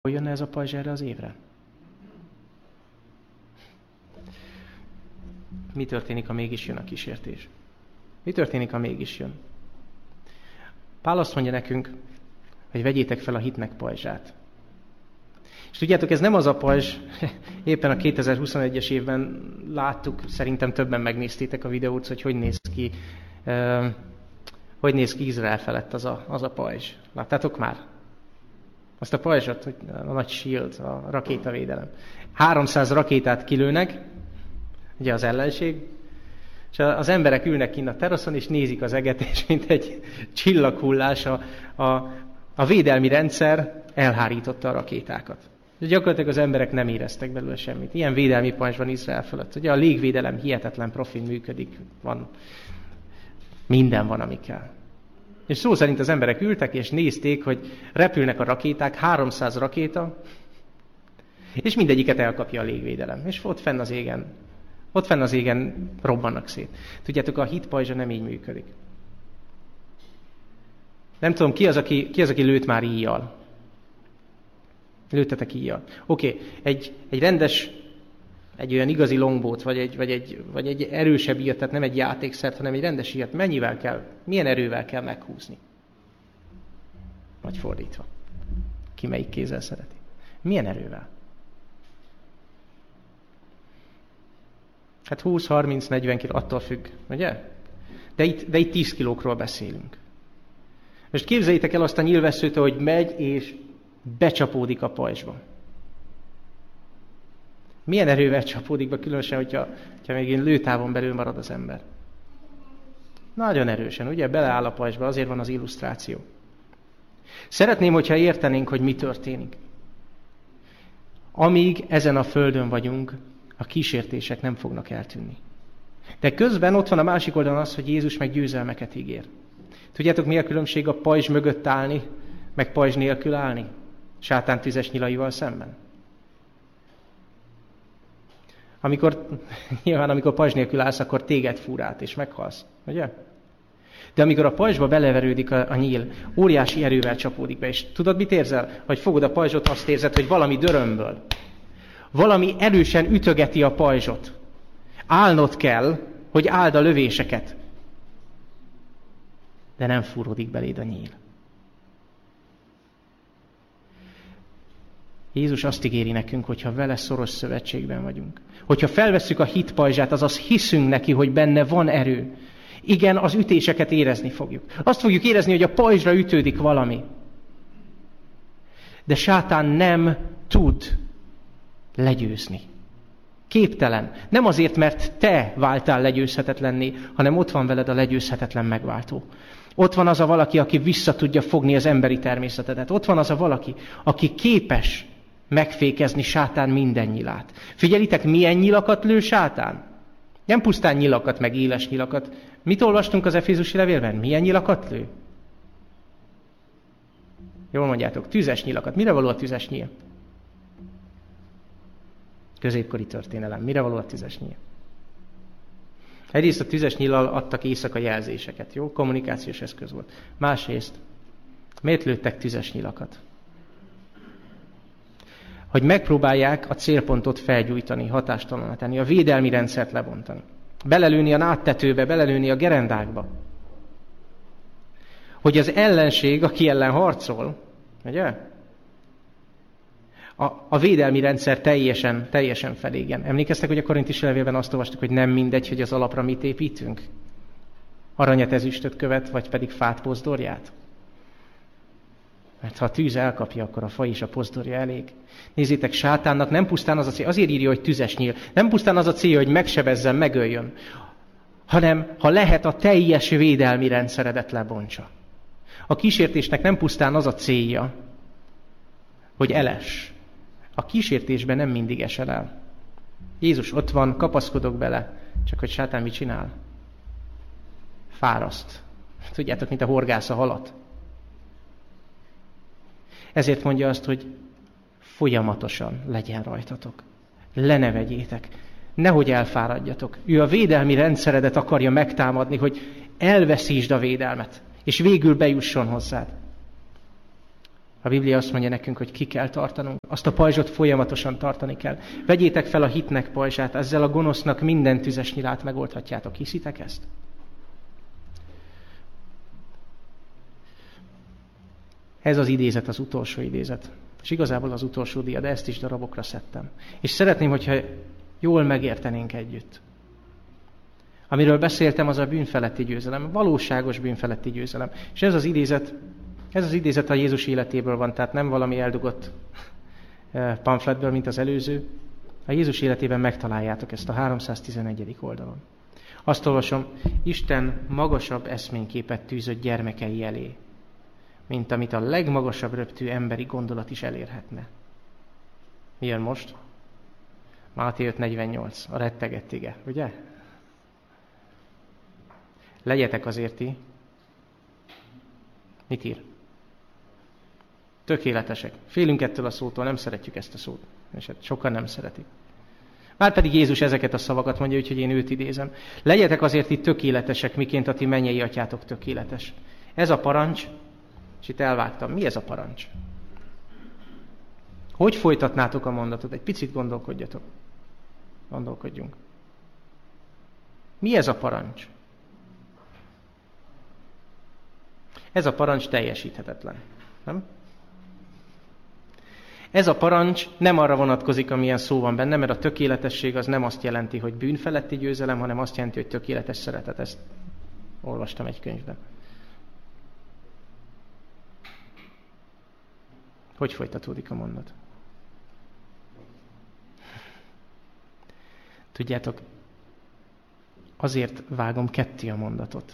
Hol jönne ez a pajzs erre az évre? Mi történik, ha mégis jön a kísértés? Mi történik, ha mégis jön? Pál azt mondja nekünk, hogy vegyétek fel a hitnek pajzsát. És tudjátok, ez nem az a pajzs, éppen a 2021-es évben láttuk, szerintem többen megnéztétek a videót, hogy néz ki Izrael felett az a pajzs. Láttátok már? Azt a pajzsot, a nagy shield, a rakétavédelem. 300 rakétát kilőnek, ugye az ellenség, és az emberek ülnek kint a teraszon, és nézik az eget, és mint egy csillaghullás a védelmi rendszer elhárította a rakétákat. És gyakorlatilag az emberek nem éreztek belőle semmit. Ilyen védelmi pajzs van Izrael fölött. Ugye a légvédelem hihetetlen profin működik, minden van, ami kell. És szó szerint az emberek ültek, és nézték, hogy repülnek a rakéták, 300 rakéta, és mindegyiket elkapja a légvédelem. És ott fenn az égen robbannak szét. Tudjátok, a hit pajzsa nem így működik. Nem tudom, ki az, aki lőtt már íjjal? Lőttetek íjjal. Oké, egy rendes, egy olyan igazi longboat, vagy egy erősebb íjat, tehát nem egy játékszert, hanem egy rendes íjat, milyen erővel kell meghúzni? Vagy fordítva. Ki melyik kézzel szereti? Milyen erővel? Hát 20, 30, 40 kiló, attól függ, ugye? De itt 10 kilókról beszélünk. Most képzeljétek el azt a nyílvesszőt, hogy megy és becsapódik a pajzsba. Milyen erővel csapódik be, különösen, hogyha még lőtávon belül marad az ember. Nagyon erősen, ugye? Beleáll a pajzsba, azért van az illusztráció. Szeretném, hogyha értenénk, hogy mi történik. Amíg ezen a földön vagyunk, a kísértések nem fognak eltűnni. De közben ott van a másik oldalon az, hogy Jézus meg győzelmeket ígér. Tudjátok, mi a különbség a pajzs mögött állni, meg pajzs nélkül állni? Sátán tüzes nyilaival szemben. Amikor pajzs nélkül állsz, akkor téged fúr át, és meghalsz. Ugye? De amikor a pajzsba beleverődik a nyíl, óriási erővel csapódik be, és tudod, mit érzel? Hogy fogod a pajzsot, azt érzed, hogy valami dörömböl. Valami erősen ütögeti a pajzsot. Állnod kell, hogy áld a lövéseket. De nem fúródik beléd a nyíl. Jézus azt ígéri nekünk, hogyha vele szoros szövetségben vagyunk. Hogyha felvesszük a hit pajzsát, azaz hiszünk neki, hogy benne van erő. Igen, az ütéseket érezni fogjuk. Azt fogjuk érezni, hogy a pajzsra ütődik valami. De sátán nem tud legyőzni. Képtelen. Nem azért, mert te váltál legyőzhetetlenné, hanem ott van veled a legyőzhetetlen megváltó. Ott van az a valaki, aki vissza tudja fogni az emberi természetedet. Ott van az a valaki, aki képes megfékezni sátán minden nyilát. Figyelitek, milyen nyilakat lő sátán? Nem pusztán nyilakat, meg éles nyilakat. Mit olvastunk az Efézusi levélben? Milyen nyilakat lő? Jól mondjátok, tüzes nyilakat. Mire való a tüzes nyíl? Középkori történelem. Mire való a tüzes nyíl? Egyrészt a tüzes nyíllal adtak éjszaka jelzéseket, jó? Kommunikációs eszköz volt. Másrészt, miért lőttek tüzes nyilakat? Hogy megpróbálják a célpontot felgyújtani, hatástalanná tenni, a védelmi rendszert lebontani. Belelőni a nádtetőbe, belelőni a gerendákba. Hogy az ellenség, aki ellen harcol, ugye? A védelmi rendszer teljesen felégjen. Emlékeztek, hogy a korintusi levélben azt olvastuk, hogy nem mindegy, hogy az alapra mit építünk? Aranyat, ezüstöt követ, vagy pedig fát, pozdorját? Mert ha a tűz elkapja, akkor a fa és a pozdorja elég. Nézzétek, sátánnak nem pusztán az a cél, azért írja, hogy tüzes nyíl, nem pusztán az a cél, hogy megsebezzen, megöljön, hanem ha lehet, a teljes védelmi rendszeredet lebontsa. A kísértésnek nem pusztán az a célja, hogy eless. A kísértésben nem mindig esel el. Jézus ott van, kapaszkodok bele, csak hogy sátán mit csinál? Fáraszt. Tudjátok, mint a horgász a halat. Ezért mondja azt, hogy folyamatosan legyen rajtatok. Le ne vegyétek. Nehogy elfáradjatok. Ő a védelmi rendszeredet akarja megtámadni, hogy elveszítsd a védelmet, és végül bejusson hozzád. A Biblia azt mondja nekünk, hogy ki kell tartanunk. Azt a pajzsot folyamatosan tartani kell. Vegyétek fel a hitnek pajzsát, ezzel a gonosznak minden tüzes nyilát megoldhatjátok. Hiszitek ezt? Ez az idézet, az utolsó idézet. És igazából az utolsó dia, de ezt is darabokra szedtem. És szeretném, hogyha jól megértenénk együtt. Amiről beszéltem, az a bűnfeletti győzelem, valóságos bűnfeletti győzelem. És ez az idézet a Jézus életéből van, tehát nem valami eldugott pamfletből, mint az előző. A Jézus életében megtaláljátok ezt a 311. oldalon. Azt olvasom, Isten magasabb eszményképet tűzött gyermekei elé, mint amit a legmagasabb röptű emberi gondolat is elérhetne. Mi jön most? Máté 5.48, a rettegett ige, ugye? Legyetek azért ti. Mit ír? Tökéletesek. Félünk ettől a szótól, nem szeretjük ezt a szót. És sokan nem szeretik. Márpedig Jézus ezeket a szavakat mondja, úgyhogy én őt idézem. Legyetek azért itt tökéletesek, miként a ti mennyei atyátok tökéletes. Ez a parancs, és itt elvágtam. Mi ez a parancs? Hogy folytatnátok a mondatot? Egy picit gondolkodjatok. Gondolkodjunk. Mi ez a parancs? Ez a parancs teljesíthetetlen. Nem? Ez a parancs nem arra vonatkozik, amilyen szó van benne, mert a tökéletesség az nem azt jelenti, hogy bűnfeletti győzelem, hanem azt jelenti, hogy tökéletes szeretet. Ezt olvastam egy könyvben. Hogy folytatódik a mondat? Tudjátok, azért vágom ketté a mondatot,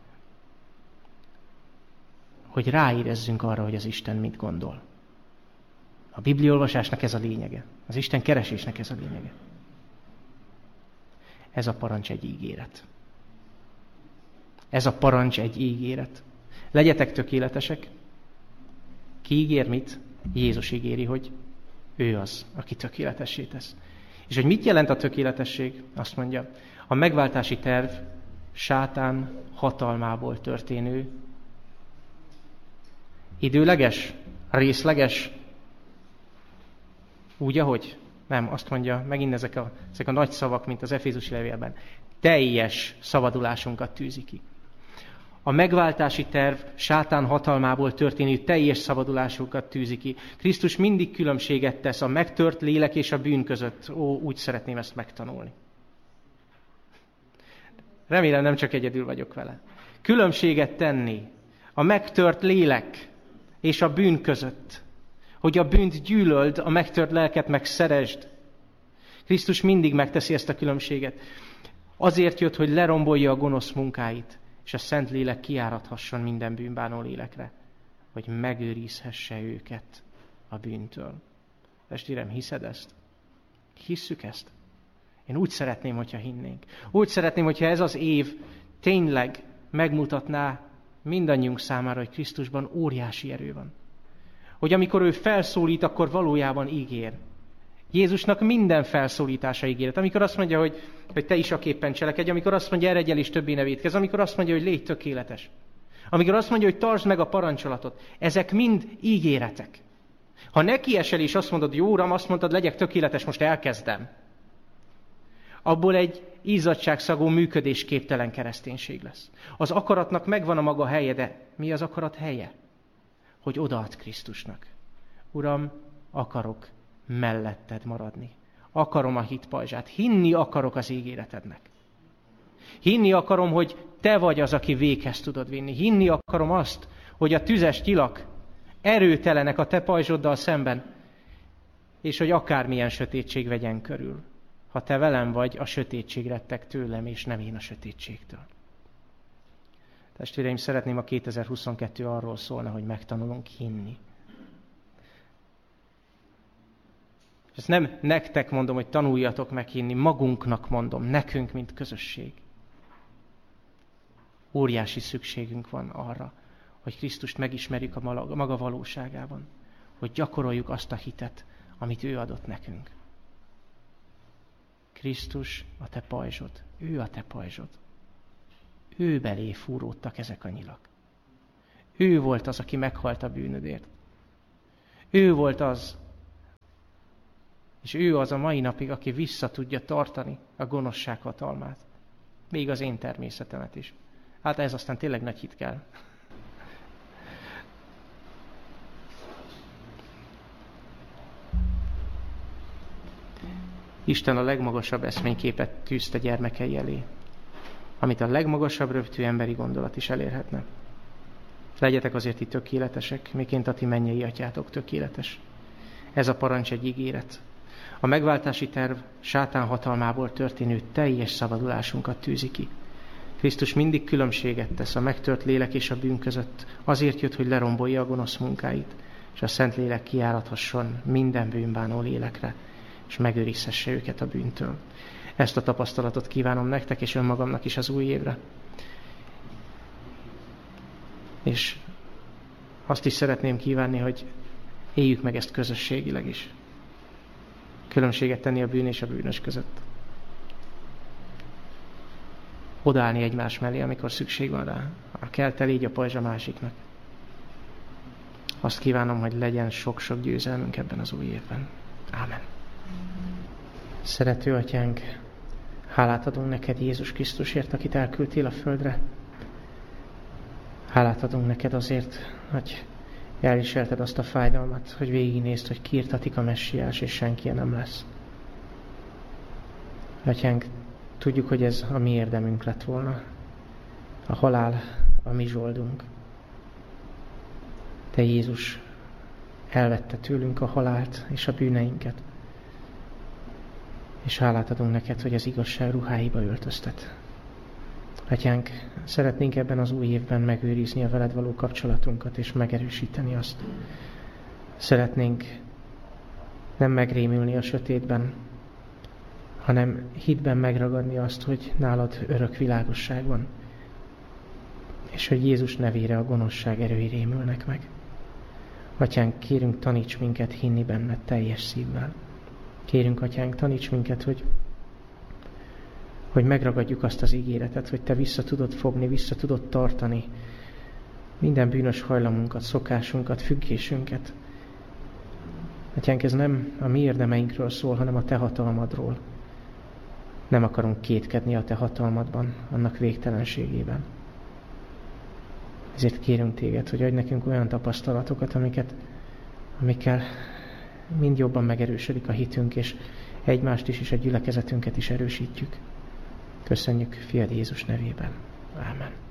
hogy ráérezzünk arra, hogy az Isten mit gondol. A bibliaolvasásnak ez a lényege. Az Isten keresésnek ez a lényege. Ez a parancs egy ígéret. Ez a parancs egy ígéret. Legyetek tökéletesek. Ki ígér mit? Jézus ígéri, hogy ő az, aki tökéletessé tesz. És hogy mit jelent a tökéletesség? Azt mondja, a megváltási terv sátán hatalmából történő, időleges, részleges, úgy, ahogy? Nem, azt mondja, megint ezek a nagy szavak, mint az Efézusi levélben. Teljes szabadulásunkat tűzi ki. A megváltási terv sátán hatalmából történő teljes szabadulásunkat tűzi ki. Krisztus mindig különbséget tesz a megtört lélek és a bűn között. Ó, úgy szeretném ezt megtanulni. Remélem, nem csak egyedül vagyok vele. Különbséget tenni a megtört lélek és a bűn között. Hogy a bűnt gyűlöld, a megtört lelket meg szeresd. Krisztus mindig megteszi ezt a különbséget. Azért jött, hogy lerombolja a gonosz munkáit, és a Szent Lélek kiárathasson minden bűnbánó lélekre, hogy megőrizhesse őket a bűntől. Testvérem, hiszed ezt? Hisszük ezt? Én úgy szeretném, hogyha hinnénk. Úgy szeretném, hogyha ez az év tényleg megmutatná mindannyiunk számára, hogy Krisztusban óriási erő van. Hogy amikor ő felszólít, akkor valójában ígér. Jézusnak minden felszólítása ígéret. Amikor azt mondja, hogy te is aképpen cselekedj, amikor azt mondja, eredj és többé ne vétkezz, amikor azt mondja, hogy légy tökéletes. Amikor azt mondja, hogy tartsd meg a parancsolatot. Ezek mind ígéretek. Ha nekiesel és azt mondod, jó Uram, azt mondtad, legyek tökéletes, most elkezdem. Abból egy izzadságszagú, működésképtelen kereszténység lesz. Az akaratnak megvan a maga helye, de mi az akarat helye? Hogy odaad Krisztusnak. Uram, akarok melletted maradni. Akarom a hit pajzsát. Hinni akarok az ígéretednek. Hinni akarom, hogy te vagy az, aki véghez tudod vinni. Hinni akarom azt, hogy a tüzes tilak erőtelenek a te pajzsoddal szemben, és hogy akármilyen sötétség vegyen körül. Ha te velem vagy, a sötétség retteg tőlem, és nem én a sötétségtől. Testvéreim, szeretném, a 2022 arról szólna, hogy megtanulunk hinni. Ezt nem nektek mondom, hogy tanuljatok meg hinni, magunknak mondom, nekünk, mint közösség. Óriási szükségünk van arra, hogy Krisztust megismerjük a maga valóságában, hogy gyakoroljuk azt a hitet, amit ő adott nekünk. Krisztus a te pajzsod, ő a te pajzsod. Ő belé fúródtak ezek a nyilak. Ő volt az, aki meghalt a bűnödért. Ő volt az, és ő az a mai napig, aki vissza tudja tartani a gonoszság hatalmát. Még az én természetemet is. Hát ez aztán tényleg nagy hit kell. Isten a legmagasabb eszményképet tűzte gyermekei elé, amit a legmagasabb röptű emberi gondolat is elérhetne. Legyetek azért itt tökéletesek, miként a ti mennyei atyátok tökéletes. Ez a parancs egy ígéret. A megváltási terv sátán hatalmából történő teljes szabadulásunkat tűzi ki. Krisztus mindig különbséget tesz a megtört lélek és a bűn között. Azért jött, hogy lerombolja a gonosz munkáit, és a Szentlélek kijárathasson minden bűnbánó lélekre, és megőrizhesse őket a bűntől. Ezt a tapasztalatot kívánom nektek, és önmagamnak is az új évre. És azt is szeretném kívánni, hogy éljük meg ezt közösségileg is. Különbséget tenni a bűn és a bűnös között. Odaállni egymás mellé, amikor szükség van rá. Ha kell, te légy a pajzs a másiknak. Azt kívánom, hogy legyen sok-sok győzelmünk ebben az új évben. Ámen. Szerető atyánk, hálát adunk neked Jézus Krisztusért, akit elküldtél a földre. Hálát adunk neked azért, hogy elviselted azt a fájdalmat, hogy végignézd, hogy kiirtatik a messiás, és senki nem lesz. Atyánk, tudjuk, hogy ez a mi érdemünk lett volna. A halál a mi zsoldunk. Te Jézus elvette tőlünk a halált és a bűneinket. És hálát adunk neked, hogy az igazság ruháiba öltöztet. Atyánk, szeretnénk ebben az új évben megőrizni a veled való kapcsolatunkat, és megerősíteni azt. Szeretnénk nem megrémülni a sötétben, hanem hitben megragadni azt, hogy nálad örök világosság van, és hogy Jézus nevére a gonoszság erői rémülnek meg. Atyánk, kérünk, taníts minket hinni benned teljes szívvel. Kérünk, Atyánk, taníts minket, hogy megragadjuk azt az ígéretet, hogy te vissza tudod fogni, vissza tudod tartani minden bűnös hajlamunkat, szokásunkat, függésünket. Atyánk, ez nem a mi érdemeinkről szól, hanem a te hatalmadról. Nem akarunk kétkedni a te hatalmadban, annak végtelenségében. Ezért kérünk téged, hogy adj nekünk olyan tapasztalatokat, amikkel mind jobban megerősödik a hitünk, és egymást is, és a gyülekezetünket is erősítjük. Köszönjük fiad Jézus nevében. Ámen.